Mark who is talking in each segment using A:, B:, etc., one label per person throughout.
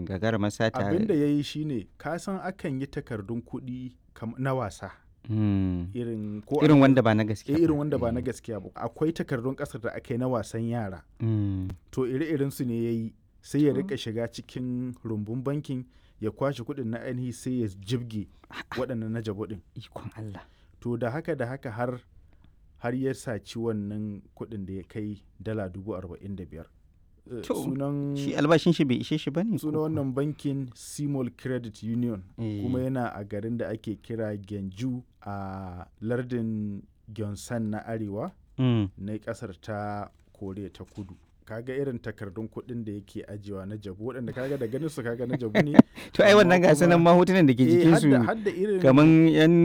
A: gagarumar sata.
B: Abin da ya yi shi ne, ka san akan yi takardun kuɗi na wasa. Irin
A: wanda ba na gaskiya ba.
B: Irin wanda ba na gaskiya ba. Akwai takardun ƙasar da aka yi na wasan yara. To ire-iren su ne ya yi, sai ya rika shiga cikin rumbun bankin ya kwashe kuɗin na ainihi sai ya jibge waɗannan na jabo ɗin.
A: Ikon Allah.
B: To da haka har ya saci wannan kuɗin da ya kai dala 45,000.
A: Shi albashin shi bai ishe shi ba ne?
B: Sunan wannan bankin Simol Credit Union, kuma yana a garin da ake kira Genju a lardin Gyeonsan na arewa na ƙasar ta Koriya ta Kudu. Kaga irin takardun kuɗin da yake ajiyewa na jabu, waɗanda kaga da ganin su kaga na jabu ne.
A: To ai wannan ga sanan ma hotunan da ke jikin su kaman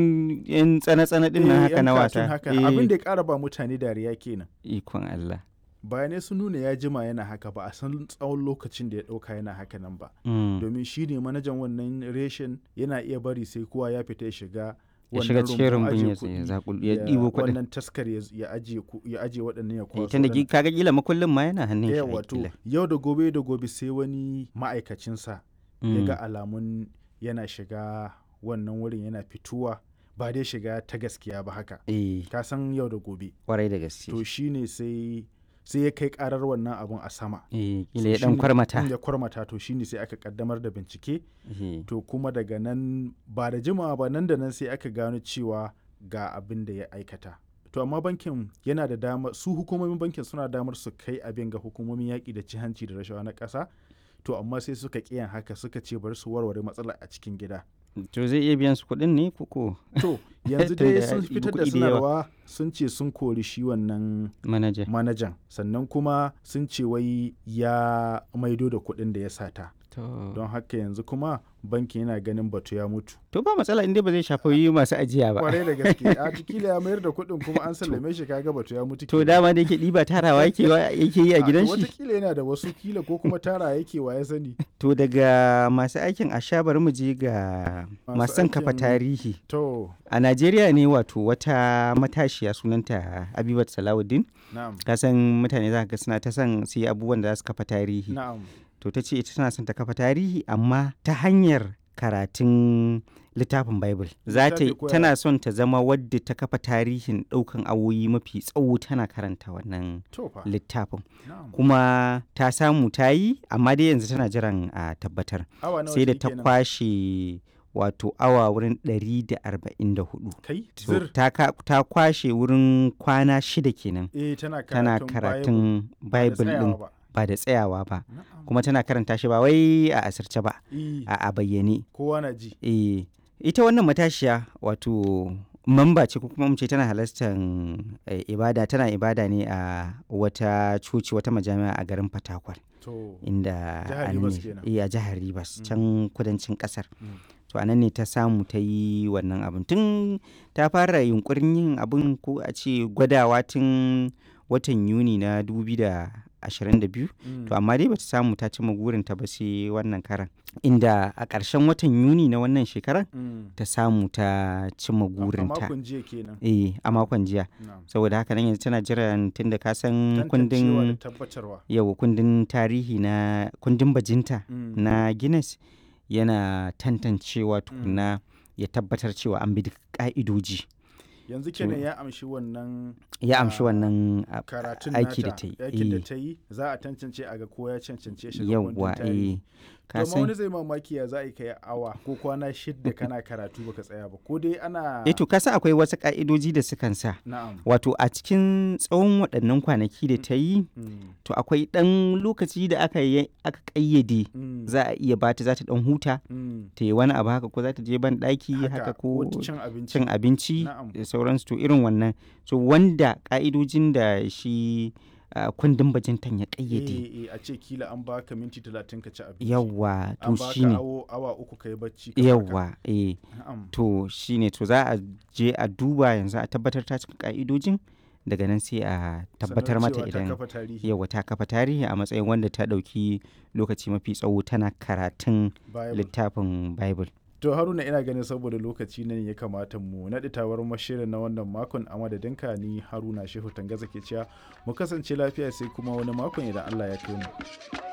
A: yan tsana-tsana din nan haka na wasa.
B: Abin da ya ƙara ba mutane dariya kenan.
A: Ikon Allah.
B: Bayanai sun nuna ya jima yana haka, ba a san tsawon lokacin da ya ɗauka yana haka nan ba. Domin shi ne manajan wannan reshen, yana iya bari sai kowa ya fita ya shiga
A: cikin rumbun ya ɗibo kuɗin.
B: Wannan taskar ya ajiye waɗannan ya kwaso.
A: Tunda kaga kila makullin ma yana hannun shi.
B: Wato yau da gobe sai wani ma'aikacinsa ya ga alamun yana shiga wannan wurin, yana fituwa ba dai shiga ta gaskiya ba haka. Ka san yau da gobe.
A: Kwarai da gaske.
B: To shine sai ya kai karar wannan abun a sama.
A: Kila ya dan kwarmata.
B: Ya kwarmata, to shine sai aka kaddamar da bincike. To kuma daga nan ba da jimawa ba, nan da nan sai aka gano cewa ga abin da ya aikata. To amma bankin yana da damar, su hukumomin bankin suna damar su kai abin ga hukumomin yaƙi da ci hanci da rashawa na ƙasa. To amma sai suka ƙiyan haka, suka ce bari su warware matsalar a cikin gida.
A: To zai iya biyan su kuɗin ne koko?
B: To yanzu dai sun fitar da sanarwa, sun ce sun kori shi wannan manajan, sannan kuma sun ce wai ya maido da kuɗin da ya sata. Don haka yanzu kuma bankin yana ganin batu ya mutu.
A: To ba matsala inda ba zai shafi masu ajiya ba.
B: Kwarai da gaske. A kila ya mayar da kuɗin kuma an sallame shi, kaga batu ya mutu.
A: To dama da yake ɗiba tarawa yake yi a gidan shi.
B: Wataƙila yana da wasu kila, ko kuma tara yake wa ya sani.
A: To daga masu aikin asha bari mu je ga masu son kafa tarihi.
B: To
A: a Najeriya ne wato wata matashiya sunanta Abibat Salawuddin. Ka san mutane za ka ga suna ta son su yi abubuwan da za su kafa tarihi. To ta ce ita tana son ta kafa tarihi amma ta hanyar karatun littafin Bible. Tana son ta zama wadda ta kafa tarihin ɗaukan awoyi mafi tsawo tana karanta wannan littafin. Kuma ta samu ta yi, amma dai yanzu tana jiran a tabbatar. Sai da ta kwashe wato awa wurin 144. Ta kwashe wurin kwana 6 kenan. Tana karatun Bible din. Ba da tsayawa ba, kuma tana karanta shi ba wai a asirce ba, a bayyane.
B: Kowa na ji.
A: Ita wannan matashiya wato mamba ce, ko kuma mu ce tana halartar ibada, tana ibada ne a wata coci, wata majami'a a garin Fatakwal, inda a jihar Rivers, can kudancin kasar. To anan ne ta samu ta yi wannan abin. Tun ta fara yunkurin yin abin, ko a ce gwadawa, tun watan Yuni na 2022. To amma dai bata samu ta cimma gurinta ba sai wannan karan, inda a ƙarshen watan Yuni na wannan shekarar ta samu ta cimma gurinta.
B: A makon jiya kenan.
A: A makon jiya. Saboda haka nan yanzu tana jiran, tunda ka san kundin tarihi na kundin bajinta na Guinness yana tantancewa tukuna ya tabbatar cewa an bi duk ka'idoji.
B: Yanzu kenan ya amshi wannan
A: aiki da ta
B: yi. Za a tantance a ga ko ya cancance shi.
A: Yawwa
B: Kuma wani zai mamaki ya za a kai awa ko kwana 6 kana karatu baka tsaya ba, ko dai ana
A: to kasa akwai wasu ka'idoji da sukan sa. Wato a cikin tsawon waɗannan kwanaki da ta yi, to akwai ɗan lokaci da aka ƙayyade za a iya bata, za ta ɗan huta, ta yi wani abu haka, ko za ta je ban ɗaki haka, ko cin abinci da sauransu. To irin wannan, so wanda ka'idojin da shi kundin bajintan ya kayyade.
B: A ce kila an baka minti 30 ka ci abinci.
A: Yawwa, to shine.
B: An baka awa 3 ka yi bacci.
A: Yawwa, to shine, to za a je a duba yanzu a tabbatar ta cika ka'idojin, daga nan sai a tabbatar mata idan yawa ta kafa tarihi a matsayin wanda ta ɗauki lokaci mafi tsawo tana karatun littafin Bible.
B: To Haruna, ina ganin saboda lokaci ne ya kamata mu naɗi tawar mashirin na wannan makon, a madadinka ni Haruna Shehu Tangaza ke cewa mu kasance lafiya sai kuma wani makon idan Allah ya kai mu.